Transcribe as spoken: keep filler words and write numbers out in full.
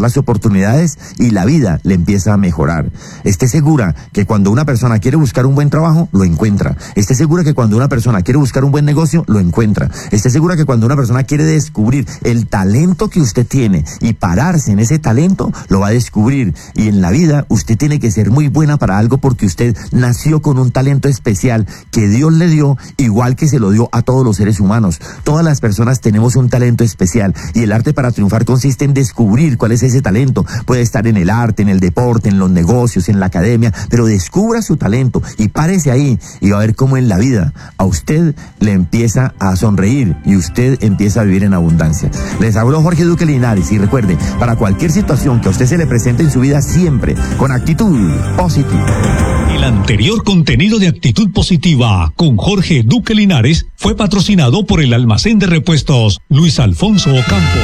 aprovechar las oportunidades y la vida le empieza a mejorar. Esté segura que cuando una persona quiere buscar un buen trabajo, lo encuentra. Esté segura que cuando una persona quiere buscar un buen negocio, lo encuentra. Esté segura que cuando una persona quiere descubrir el talento que usted tiene y pararse en ese talento, lo va a descubrir. Y en la vida, usted tiene que ser muy buena para algo porque usted nació con un talento especial que Dios le dio, igual que se lo dio a todos los seres humanos. Todas las personas tenemos un talento especial y el arte para triunfar consiste en descubrir cuál es ese talento. Puede estar en el arte, en el deporte, en los negocios, en la academia, pero descubra su talento y párese ahí y va a ver cómo en la vida a usted le empieza a sonreír y usted empieza a vivir en abundancia. Les habló Jorge Duque Linares y recuerde, para cualquier situación que a usted se le presente en su vida, siempre con actitud positiva. El anterior contenido de Actitud Positiva con Jorge Duque Linares fue patrocinado por el almacén de repuestos Luis Alfonso Ocampo.